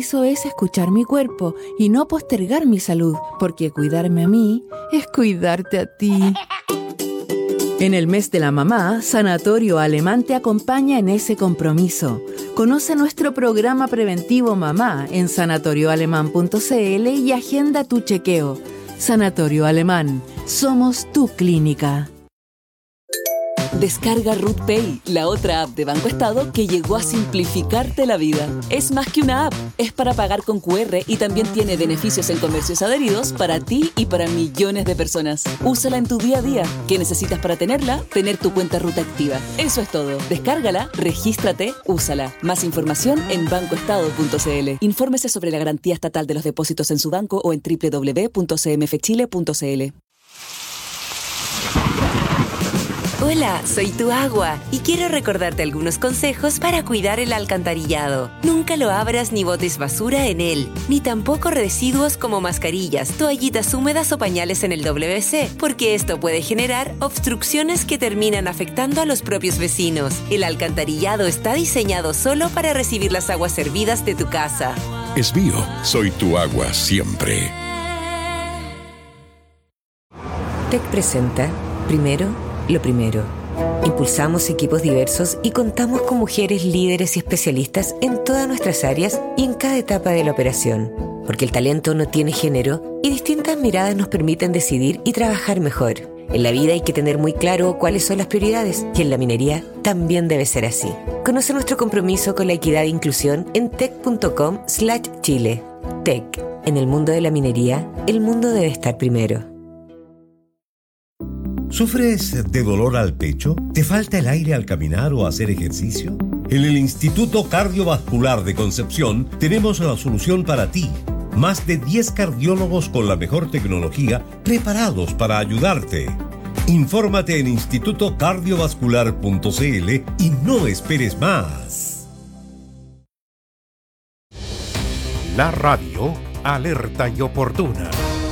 Eso es escuchar mi cuerpo y no postergar mi salud, porque cuidarme a mí es cuidarte a ti. En el mes de la mamá, Sanatorio Alemán te acompaña en ese compromiso. Conoce nuestro programa preventivo Mamá en sanatorioalemán.cl y agenda tu chequeo. Sanatorio Alemán, somos tu clínica. Descarga RootPay, la otra app de Banco Estado que llegó a simplificarte la vida. Es más que una app, es para pagar con QR y también tiene beneficios en comercios adheridos para ti y para millones de personas. Úsala en tu día a día. ¿Qué necesitas para tenerla? Tener tu cuenta Ruta activa. Eso es todo. Descárgala, regístrate, úsala. Más información en bancoestado.cl. Infórmese sobre la garantía estatal de los depósitos en su banco o en www.cmfchile.cl. Hola, soy tu agua y quiero recordarte algunos consejos para cuidar el alcantarillado. Nunca lo abras ni botes basura en él, ni tampoco residuos como mascarillas, toallitas húmedas o pañales en el WC, porque esto puede generar obstrucciones que terminan afectando a los propios vecinos. El alcantarillado está diseñado solo para recibir las aguas servidas de tu casa. Esbío, soy tu agua siempre. TEC presenta, primero, lo primero. Impulsamos equipos diversos y contamos con mujeres líderes y especialistas en todas nuestras áreas y en cada etapa de la operación. Porque el talento no tiene género y distintas miradas nos permiten decidir y trabajar mejor. En la vida hay que tener muy claro cuáles son las prioridades y en la minería también debe ser así. Conoce nuestro compromiso con la equidad e inclusión en tec.com/Chile. TEC. En el mundo de la minería, el mundo debe estar primero. ¿Sufres de dolor al pecho? ¿Te falta el aire al caminar o hacer ejercicio? En el Instituto Cardiovascular de Concepción tenemos la solución para ti. Más de 10 cardiólogos con la mejor tecnología preparados para ayudarte. Infórmate en institutocardiovascular.cl y no esperes más. La radio alerta y oportuna.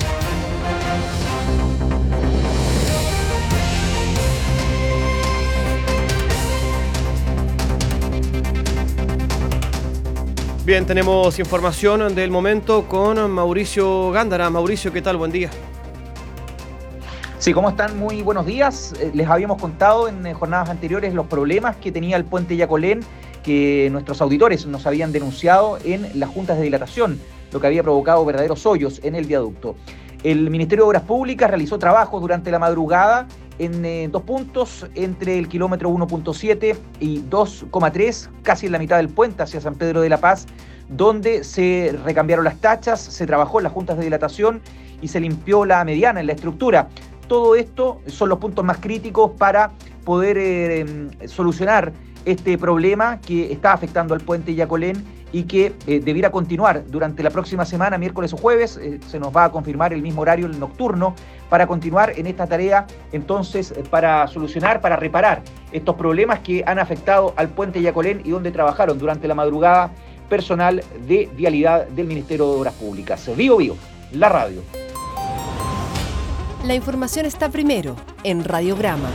Bien, tenemos información del momento con Mauricio Gándara. Mauricio, ¿qué tal? Buen día. Sí, ¿cómo están? Muy buenos días. Les habíamos contado en jornadas anteriores los problemas que tenía el puente Yacolén, que nuestros auditores nos habían denunciado en las juntas de dilatación, lo que había provocado verdaderos hoyos en el viaducto. El Ministerio de Obras Públicas realizó trabajos durante la madrugada en 2 puntos, entre el kilómetro 1.7 y 2,3, casi en la mitad del puente hacia San Pedro de la Paz, donde se recambiaron las tachas, se trabajó en las juntas de dilatación y se limpió la mediana en la estructura. Todo esto son los puntos más críticos para poder solucionar este problema que está afectando al puente Yacolén y que debiera continuar durante la próxima semana, miércoles o jueves. Se nos va a confirmar el mismo horario, el nocturno, para continuar en esta tarea, entonces, para solucionar, para reparar estos problemas que han afectado al puente Yacolén y donde trabajaron durante la madrugada personal de vialidad del Ministerio de Obras Públicas. Vivo, la radio. La información está primero en Radiograma.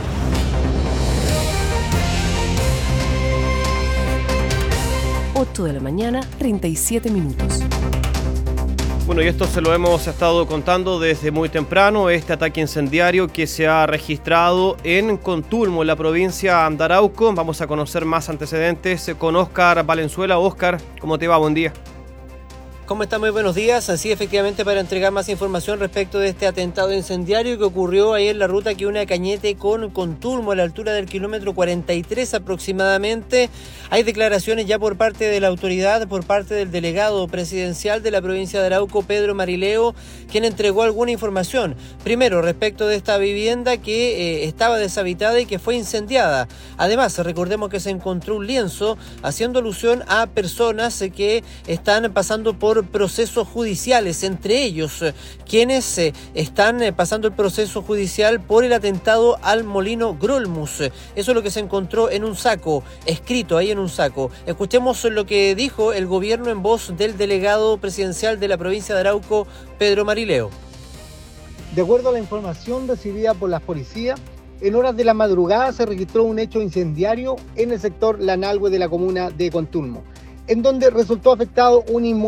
8 de la mañana, 37 minutos. Bueno, y esto se lo hemos estado contando desde muy temprano, este ataque incendiario que se ha registrado en Contulmo, en la provincia de Arauco. Vamos a conocer más antecedentes con Óscar Valenzuela. Óscar, ¿cómo te va? Buen día. ¿Cómo está? Muy buenos días. Así, efectivamente, para entregar más información respecto de este atentado incendiario que ocurrió ahí en la ruta que une a Cañete con Contulmo, a la altura del kilómetro 43 aproximadamente. Hay declaraciones ya por parte de la autoridad, por parte del delegado presidencial de la provincia de Arauco, Pedro Marileo, quien entregó alguna información. Primero, respecto de esta vivienda que estaba deshabitada y que fue incendiada. Además, recordemos que se encontró un lienzo haciendo alusión a personas que están pasando por procesos judiciales, entre ellos quienes están pasando el proceso judicial por el atentado al molino Grolmus. Eso es lo que se encontró en un saco, escrito ahí en un saco. Escuchemos lo que dijo el gobierno en voz del delegado presidencial de la provincia de Arauco, Pedro Marileo. De acuerdo a la información recibida por la policía, en horas de la madrugada se registró un hecho incendiario en el sector Lanalhue de la comuna de Contulmo, en donde resultó afectado un inmueble